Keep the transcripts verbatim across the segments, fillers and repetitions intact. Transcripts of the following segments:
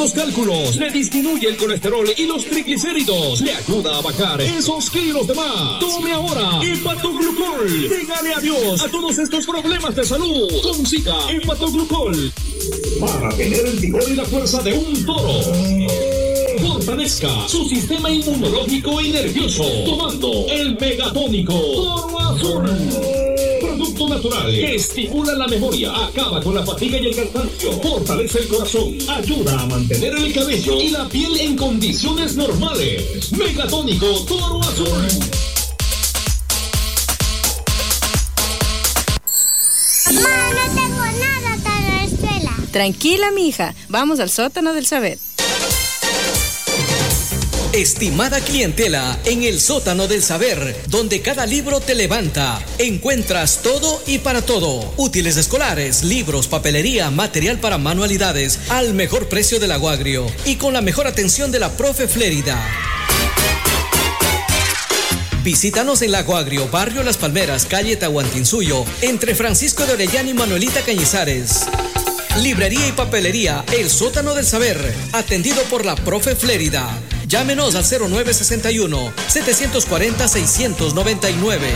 los cálculos, le disminuye el colesterol y los triglicéridos, le ayuda a bajar esos kilos de más. Tome ahora Hepatoglucol. Dígale adiós a todos estos problemas de salud. Consiga Hepatoglucol para tener el vigor y la fuerza de un toro. Fortalezca su sistema inmunológico y nervioso tomando el Megatónico Toro Azul. Producto natural que estimula la memoria, acaba con la fatiga y el cansancio, fortalece el corazón, ayuda a mantener el cabello y la piel en condiciones normales. Megatónico Toro Azul. Mamá, no tengo nada para la escuela. Tranquila, mija. Vamos al sótano del saber. Estimada clientela, en el sótano del saber, donde cada libro te levanta, encuentras todo y para todo. Útiles escolares, libros, papelería, material para manualidades, al mejor precio del Lago Agrio y con la mejor atención de la profe Flérida. Visítanos en Lago Agrio, barrio Las Palmeras, calle Tahuantinsuyo, entre Francisco de Orellana y Manuelita Cañizares. Librería y papelería, el sótano del saber, atendido por la profe Flérida. Llámenos al cero nueve seis uno, siete cuatro cero, seis nueve nueve.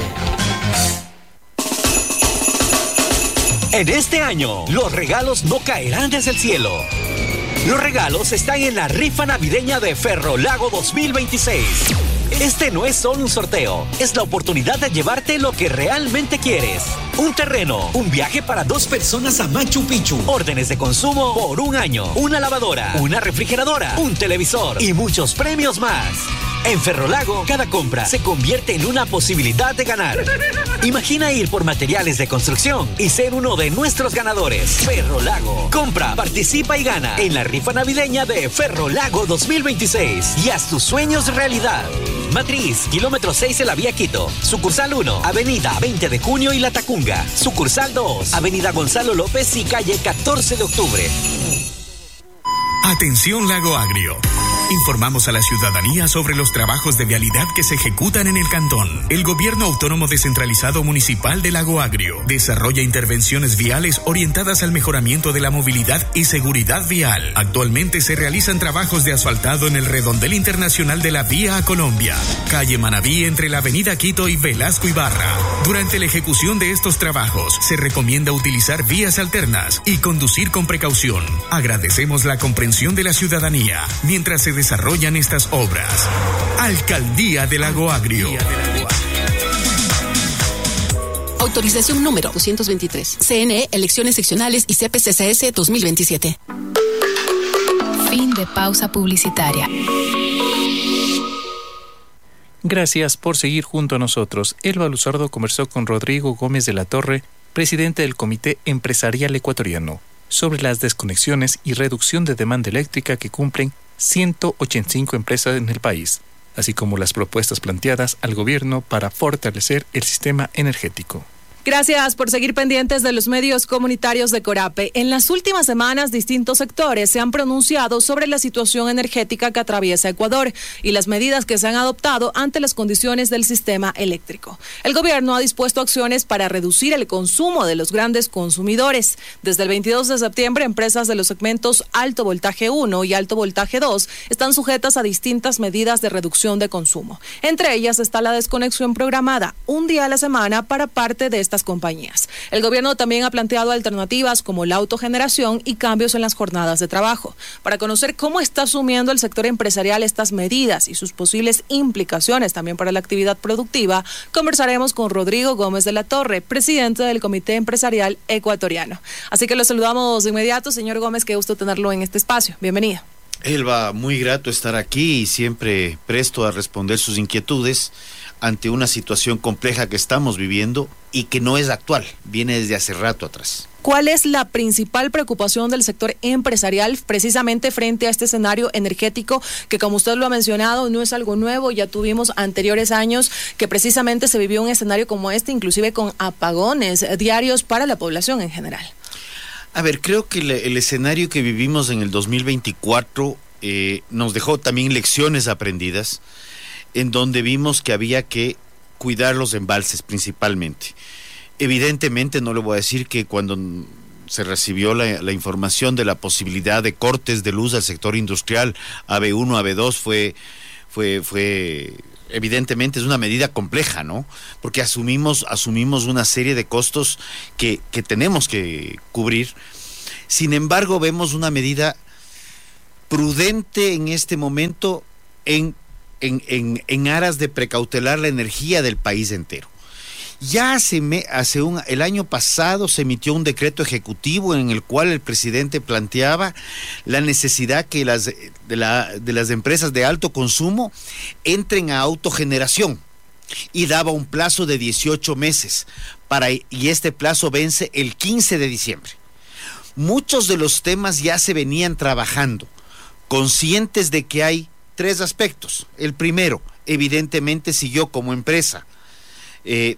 En este año, los regalos no caerán desde el cielo. Los regalos están en la rifa navideña de Ferrolago dos mil veintiséis. Este no es solo un sorteo, es la oportunidad de llevarte lo que realmente quieres. Un terreno, un viaje para dos personas a Machu Picchu, órdenes de consumo por un año, una lavadora, una refrigeradora, un televisor y muchos premios más. En Ferrolago, cada compra se convierte en una posibilidad de ganar. Imagina ir por materiales de construcción y ser uno de nuestros ganadores. Ferrolago. Compra, participa y gana en la rifa navideña de Ferrolago dos mil veintiséis y haz tus sueños realidad. Matriz, kilómetro seis de la vía Quito. Sucursal uno, avenida veinte de junio y La Tacunga. Sucursal dos, avenida Gonzalo López y calle catorce de octubre. Atención Lago Agrio. Informamos a la ciudadanía sobre los trabajos de vialidad que se ejecutan en el cantón. El Gobierno Autónomo Descentralizado Municipal de Lago Agrio desarrolla intervenciones viales orientadas al mejoramiento de la movilidad y seguridad vial. Actualmente se realizan trabajos de asfaltado en el redondel internacional de la Vía a Colombia, calle Manabí entre la avenida Quito y Velasco Ibarra. Durante la ejecución de estos trabajos se recomienda utilizar vías alternas y conducir con precaución. Agradecemos la comprensión de la ciudadanía mientras se desarrollan estas obras. Alcaldía de Lago Agrio. Autorización número doscientos veintitrés. C N E, Elecciones Seccionales y C P C C S dos mil veintisiete. Fin de pausa publicitaria. Gracias por seguir junto a nosotros. Elba Luzardo conversó con Rodrigo Gómez de la Torre, presidente del Comité Empresarial Ecuatoriano, sobre las desconexiones y reducción de demanda eléctrica que cumplen ciento ochenta y cinco empresas en el país, así como las propuestas planteadas al gobierno para fortalecer el sistema energético. Gracias por seguir pendientes de los medios comunitarios de Corape. En las últimas semanas, distintos sectores se han pronunciado sobre la situación energética que atraviesa Ecuador y las medidas que se han adoptado ante las condiciones del sistema eléctrico. El gobierno ha dispuesto acciones para reducir el consumo de los grandes consumidores. Desde el veintidós de septiembre, empresas de los segmentos alto voltaje uno y alto voltaje dos están sujetas a distintas medidas de reducción de consumo. Entre ellas está la desconexión programada, un día a la semana para parte de esta compañías. El gobierno también ha planteado alternativas como la autogeneración y cambios en las jornadas de trabajo. Para conocer cómo está asumiendo el sector empresarial estas medidas y sus posibles implicaciones también para la actividad productiva, conversaremos con Rodrigo Gómez de la Torre, presidente del Comité Empresarial Ecuatoriano. Así que lo saludamos de inmediato. Señor Gómez, qué gusto tenerlo en este espacio. Bienvenido. Elba, muy grato estar aquí y siempre presto a responder sus inquietudes ante una situación compleja que estamos viviendo y que no es actual, viene desde hace rato atrás. ¿Cuál es la principal preocupación del sector empresarial precisamente frente a este escenario energético que, como usted lo ha mencionado, no es algo nuevo? Ya tuvimos anteriores años que precisamente se vivió un escenario como este, inclusive con apagones diarios para la población en general. A ver, creo que el, el escenario que vivimos en el dos mil veinticuatro eh, nos dejó también lecciones aprendidas, en donde vimos que había que cuidar los embalses principalmente. Evidentemente no le voy a decir que cuando se recibió la, la información de la posibilidad de cortes de luz al sector industrial A B uno, A B dos, fue, fue, fue, evidentemente es una medida compleja, ¿no? Porque asumimos, asumimos una serie de costos que, que tenemos que cubrir. Sin embargo, vemos una medida prudente en este momento en, en, en, en aras de precautelar la energía del país entero. Ya hace, me, hace un, el año pasado se emitió un decreto ejecutivo en el cual el presidente planteaba la necesidad que las, de, la, de las empresas de alto consumo entren a autogeneración y daba un plazo de dieciocho meses para, y este plazo vence el quince de diciembre. Muchos de los temas ya se venían trabajando, conscientes de que hay tres aspectos. El primero, evidentemente, si yo como empresa eh,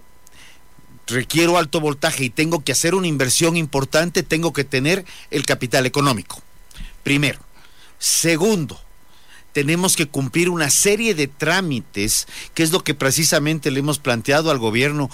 requiero alto voltaje y tengo que hacer una inversión importante, tengo que tener el capital económico. Primero. Segundo, tenemos que cumplir una serie de trámites, que es lo que precisamente le hemos planteado al gobierno.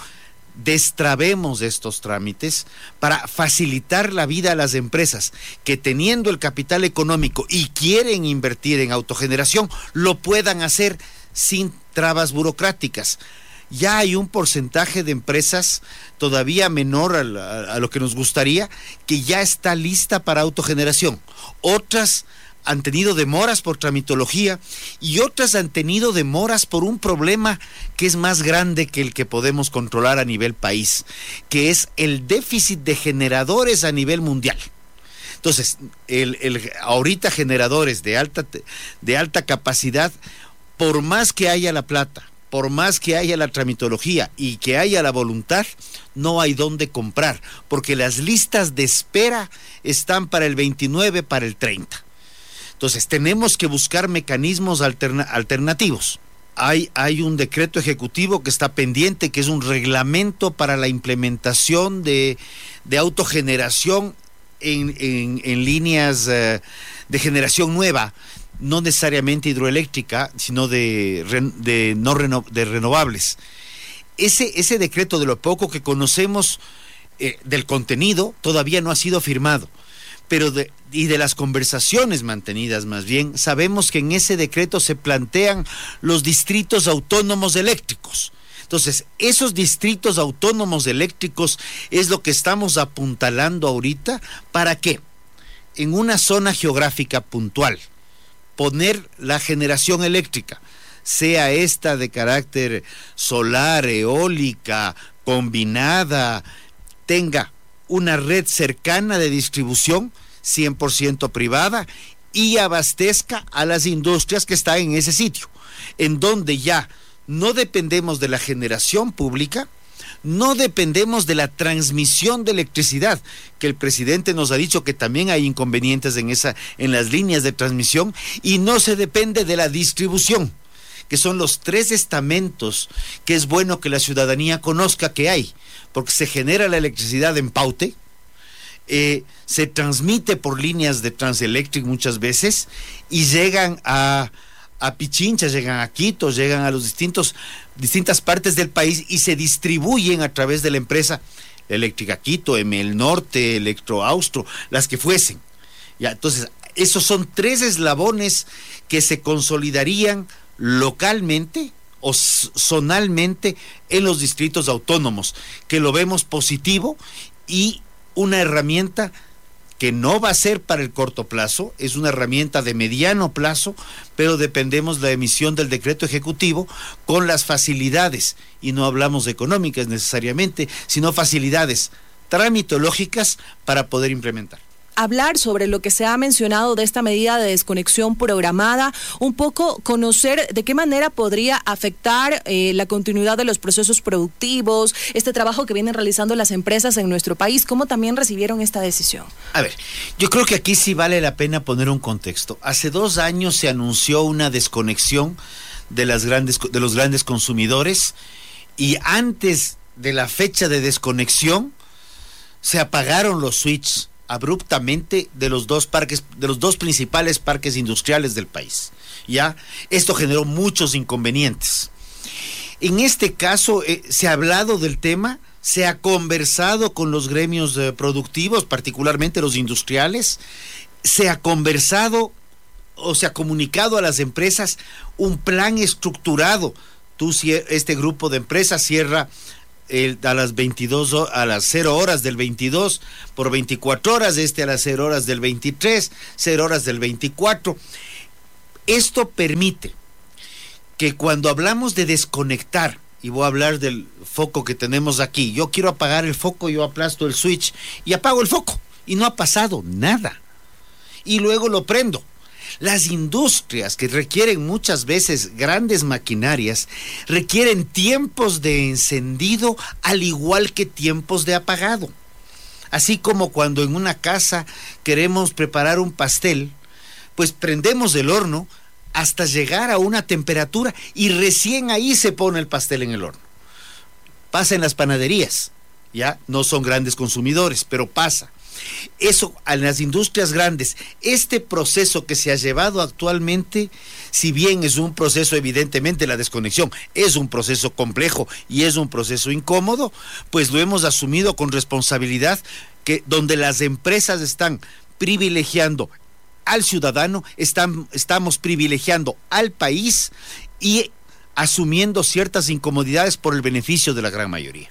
Destrabemos estos trámites para facilitar la vida a las empresas que, teniendo el capital económico y quieren invertir en autogeneración, lo puedan hacer sin trabas burocráticas. Ya hay un porcentaje de empresas todavía menor a, la, a lo que nos gustaría, que ya está lista para autogeneración. Otras han tenido demoras por tramitología y otras han tenido demoras por un problema que es más grande que el que podemos controlar a nivel país, que es el déficit de generadores a nivel mundial. Entonces, el, el, ahorita generadores de alta, de alta capacidad, por más que haya la plata, por más que haya la tramitología y que haya la voluntad, no hay dónde comprar, porque las listas de espera están para el veintinueve, para el treinta. Entonces, tenemos que buscar mecanismos alterna- alternativos. Hay, hay un decreto ejecutivo que está pendiente, que es un reglamento para la implementación de, de autogeneración en, en, en líneas uh, de generación nueva, no necesariamente hidroeléctrica, sino de, de, no reno, de renovables. Ese, ese decreto, de lo poco que conocemos eh, del contenido, todavía no ha sido firmado. Pero de, y de las conversaciones mantenidas más bien, sabemos que en ese decreto se plantean los distritos autónomos eléctricos. Entonces, esos distritos autónomos eléctricos es lo que estamos apuntalando ahorita. ¿Para qué? En una zona geográfica puntual, poner la generación eléctrica, sea esta de carácter solar, eólica, combinada, tenga una red cercana de distribución, cien por ciento privada, y abastezca a las industrias que están en ese sitio, en donde ya no dependemos de la generación pública, no dependemos de la transmisión de electricidad, que el presidente nos ha dicho que también hay inconvenientes en esa, en las líneas de transmisión, y no se depende de la distribución, que son los tres estamentos que es bueno que la ciudadanía conozca que hay, porque se genera la electricidad en Paute, eh, se transmite por líneas de Transelectric muchas veces, y llegan a a Pichincha, llegan a Quito, llegan a los distintos distintas partes del país y se distribuyen a través de la empresa Eléctrica Quito, M el Norte, Electroaustro, las que fuesen. Ya, entonces, esos son tres eslabones que se consolidarían localmente o zonalmente en los distritos autónomos, que lo vemos positivo, y una herramienta que no va a ser para el corto plazo, es una herramienta de mediano plazo, pero dependemos de la emisión del decreto ejecutivo con las facilidades, y no hablamos de económicas necesariamente, sino facilidades tramitológicas para poder implementar. Hablar sobre lo que se ha mencionado de esta medida de desconexión programada, un poco conocer de qué manera podría afectar eh, la continuidad de los procesos productivos, este trabajo que vienen realizando las empresas en nuestro país. ¿Cómo también recibieron esta decisión? A ver, yo creo que aquí sí vale la pena poner un contexto. Hace dos años se anunció una desconexión de, las grandes, de los grandes consumidores, y antes de la fecha de desconexión se apagaron los switches abruptamente de los dos parques, de los dos principales parques industriales del país. Ya, esto generó muchos inconvenientes. En este caso, eh, se ha hablado del tema, se ha conversado con los gremios eh, productivos, particularmente los industriales, se ha conversado o se ha comunicado a las empresas un plan estructurado. Tú, este grupo de empresas cierra el, a las veintidós, a las cero horas del veintidós, por veinticuatro horas, este a las cero horas del veintitrés, cero horas del veinticuatro. Esto permite que cuando hablamos de desconectar, y voy a hablar del foco que tenemos aquí, yo quiero apagar el foco, yo aplasto el switch y apago el foco, y no ha pasado nada. Y luego lo prendo. Las industrias, que requieren muchas veces grandes maquinarias, requieren tiempos de encendido al igual que tiempos de apagado. Así como cuando en una casa queremos preparar un pastel, pues prendemos el horno hasta llegar a una temperatura y recién ahí se pone el pastel en el horno. Pasa en las panaderías, ya no son grandes consumidores, pero pasa. Eso en las industrias grandes, este proceso que se ha llevado actualmente, si bien es un proceso, evidentemente la desconexión es un proceso complejo y es un proceso incómodo, pues lo hemos asumido con responsabilidad, que donde las empresas están privilegiando al ciudadano, están, estamos privilegiando al país y asumiendo ciertas incomodidades por el beneficio de la gran mayoría.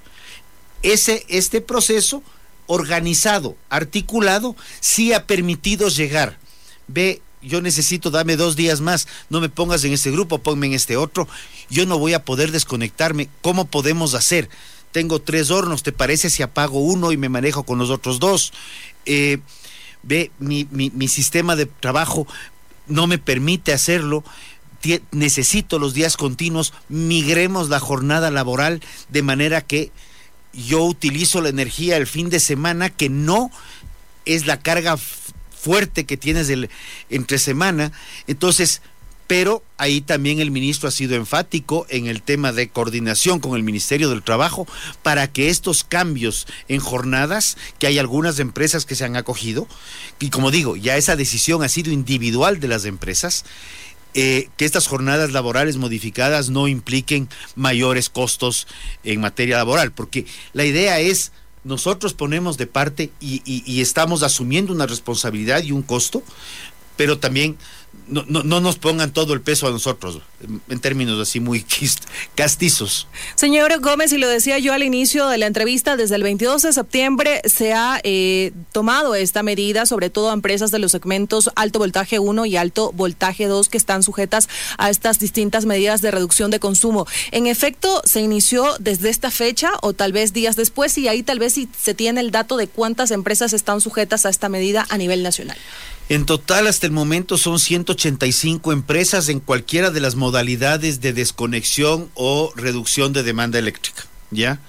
Ese, este proceso organizado, articulado, sí ha permitido llegar. Ve, yo necesito, dame dos días más, no me pongas en este grupo, ponme en este otro, yo no voy a poder desconectarme. ¿Cómo podemos hacer? Tengo tres hornos, ¿te parece si apago uno y me manejo con los otros dos? Eh, ve, mi, mi, mi sistema de trabajo no me permite hacerlo, Tie, necesito los días continuos, migremos la jornada laboral de manera que yo utilizo la energía el fin de semana, que no es la carga f- fuerte que tienes el, entre semana. Entonces, pero ahí también el ministro ha sido enfático en el tema de coordinación con el Ministerio del Trabajo para que estos cambios en jornadas, que hay algunas empresas que se han acogido, y como digo, ya esa decisión ha sido individual de las empresas, Eh, que estas jornadas laborales modificadas no impliquen mayores costos en materia laboral, porque la idea es, nosotros ponemos de parte y, y, y estamos asumiendo una responsabilidad y un costo, pero también no, no, no nos pongan todo el peso a nosotros, en, en términos así muy castizos. Señor Gómez, y lo decía yo al inicio de la entrevista, desde el veintidós de septiembre se ha eh, tomado esta medida, sobre todo a empresas de los segmentos alto voltaje uno y alto voltaje dos, que están sujetas a estas distintas medidas de reducción de consumo. En efecto, ¿se inició desde esta fecha o tal vez días después? Y ahí tal vez si se tiene el dato de cuántas empresas están sujetas a esta medida a nivel nacional. En total, hasta el momento son ciento ochenta y cinco empresas en cualquiera de las modalidades de desconexión o reducción de demanda eléctrica, ¿ya?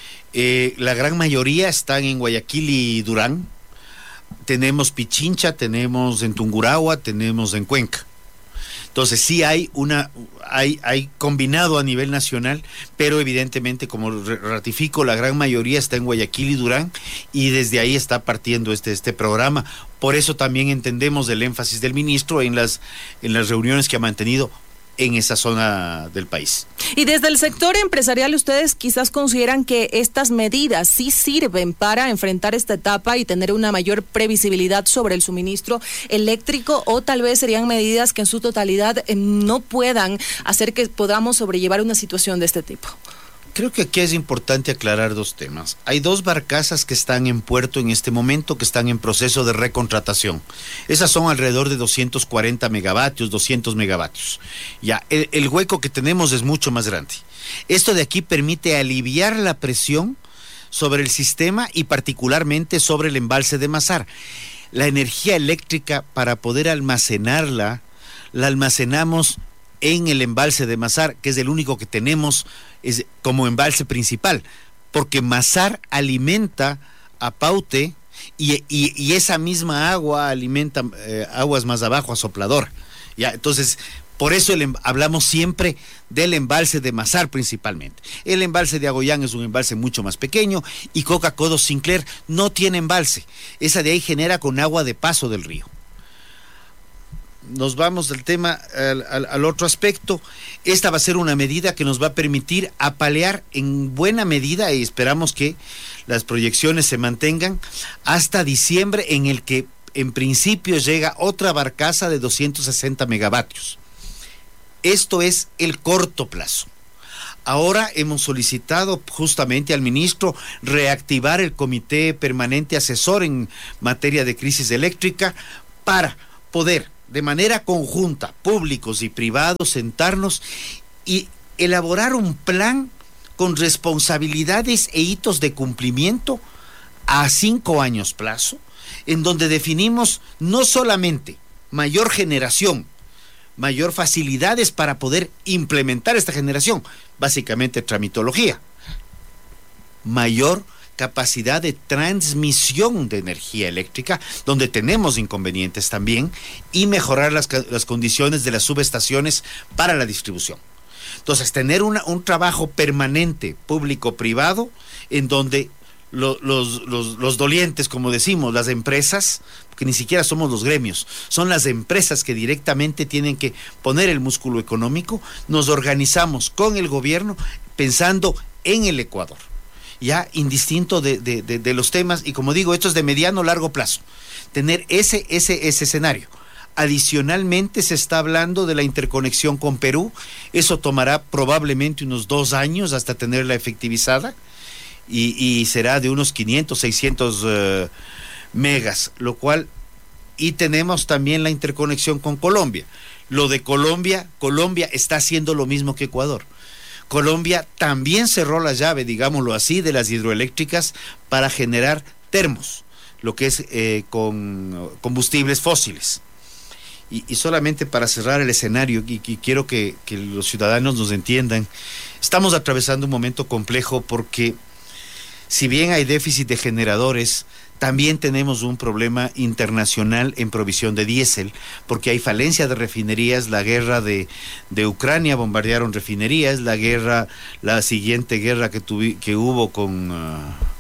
Eh, la gran mayoría están en Guayaquil y Durán. Tenemos Pichincha, tenemos en Tungurahua, tenemos en Cuenca. Entonces sí hay una, hay, hay combinado a nivel nacional, pero evidentemente, como ratifico, la gran mayoría está en Guayaquil y Durán, y desde ahí está partiendo este, este programa. Por eso también entendemos el énfasis del ministro en las, en las reuniones que ha mantenido en esa zona del país. Y desde el sector empresarial, ¿ustedes quizás consideran que estas medidas sí sirven para enfrentar esta etapa y tener una mayor previsibilidad sobre el suministro eléctrico, o tal vez serían medidas que en su totalidad no puedan hacer que podamos sobrellevar una situación de este tipo? Creo que aquí es importante aclarar dos temas. Hay dos barcazas que están en puerto en este momento, que están en proceso de recontratación. Esas son alrededor de doscientos cuarenta megavatios, doscientos megavatios. Ya, el, el hueco que tenemos es mucho más grande. Esto de aquí permite aliviar la presión sobre el sistema y particularmente sobre el embalse de Mazar. La energía eléctrica, para poder almacenarla, la almacenamos en el embalse de Mazar, que es el único que tenemos es como embalse principal, porque Mazar alimenta a Paute y, y, y esa misma agua alimenta eh, aguas más abajo a Soplador. Ya, entonces, por eso el, hablamos siempre del embalse de Mazar principalmente. El embalse de Agoyán es un embalse mucho más pequeño, y Coca-Codo Sinclair no tiene embalse. Esa de ahí genera con agua de paso del río. nos vamos del tema al, al, al otro aspecto. Esta va a ser una medida que nos va a permitir apalear en buena medida, y esperamos que las proyecciones se mantengan hasta diciembre, en el que en principio llega otra barcaza de doscientos sesenta megavatios. Esto es el corto plazo. Ahora hemos solicitado justamente al ministro reactivar el Comité Permanente Asesor en materia de crisis eléctrica para poder, de manera conjunta, públicos y privados, sentarnos y elaborar un plan con responsabilidades e hitos de cumplimiento a cinco años plazo, en donde definimos no solamente mayor generación, mayor facilidades para poder implementar esta generación, básicamente tramitología, mayor capacidad de transmisión de energía eléctrica, donde tenemos inconvenientes también, y mejorar las, las condiciones de las subestaciones para la distribución. Entonces, tener una, un trabajo permanente, público-privado, en donde lo, los, los, los dolientes, como decimos, las empresas, porque ni siquiera somos los gremios, son las empresas que directamente tienen que poner el músculo económico, nos organizamos con el gobierno pensando en el Ecuador, ya indistinto de, de, de, de los temas, y como digo, esto es de mediano largo plazo, tener ese, ese, ese escenario. Adicionalmente se está hablando de la interconexión con Perú, eso tomará probablemente unos dos años hasta tenerla efectivizada, y, y será de unos quinientos, seiscientos uh, megas, lo cual, y tenemos también la interconexión con Colombia. Lo de Colombia, Colombia está haciendo lo mismo que Ecuador. Colombia también cerró la llave, digámoslo así, de las hidroeléctricas para generar termos, lo que es eh, con combustibles fósiles. Y, y solamente para cerrar el escenario, y, y quiero que, que los ciudadanos nos entiendan, estamos atravesando un momento complejo porque si bien hay déficit de generadores, también tenemos un problema internacional en provisión de diésel, porque hay falencia de refinerías, la guerra de, de Ucrania, bombardearon refinerías, la guerra, la siguiente guerra que, tuvi, que hubo con uh,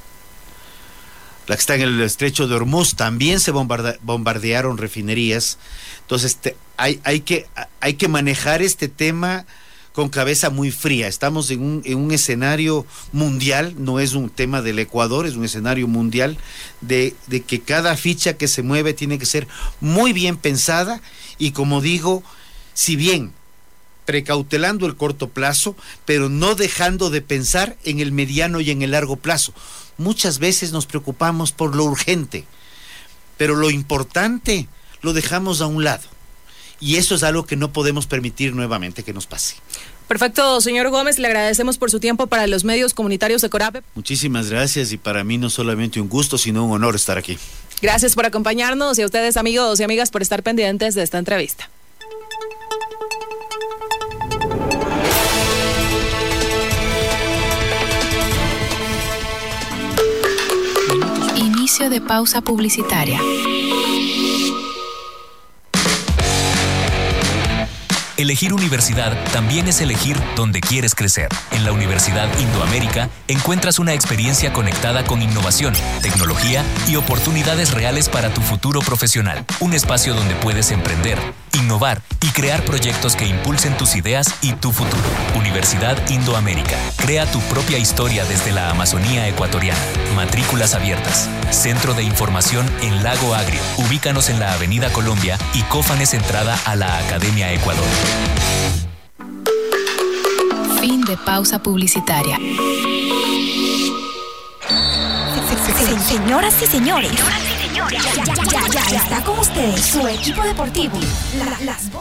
la que está en el estrecho de Hormuz, también se bombarde, bombardearon refinerías. Entonces te, hay, hay, que, hay que manejar este tema con cabeza muy fría. Estamos en un, en un escenario mundial, no es un tema del Ecuador, es un escenario mundial de, de que cada ficha que se mueve tiene que ser muy bien pensada, y como digo, si bien precautelando el corto plazo, pero no dejando de pensar en el mediano y en el largo plazo. Muchas veces nos preocupamos por lo urgente, pero lo importante lo dejamos a un lado. Y eso es algo que no podemos permitir nuevamente que nos pase. Perfecto, señor Gómez, le agradecemos por su tiempo para los medios comunitarios de Corape. Muchísimas gracias, y para mí no solamente un gusto, sino un honor estar aquí. Gracias por acompañarnos, y a ustedes, amigos y amigas, por estar pendientes de esta entrevista. Inicio de pausa publicitaria. Elegir universidad también es elegir dónde quieres crecer. En la Universidad Indoamérica encuentras una experiencia conectada con innovación, tecnología y oportunidades reales para tu futuro profesional. Un espacio donde puedes emprender, innovar y crear proyectos que impulsen tus ideas y tu futuro. Universidad Indoamérica. Crea tu propia historia desde la Amazonía ecuatoriana. Matrículas abiertas. Centro de información en Lago Agrio. Ubícanos en la Avenida Colombia y Cófanes entrada a la Academia Ecuador. Fin de pausa publicitaria. Señoras y señores, ya, ya, ya, ya está con ustedes su equipo deportivo, la, las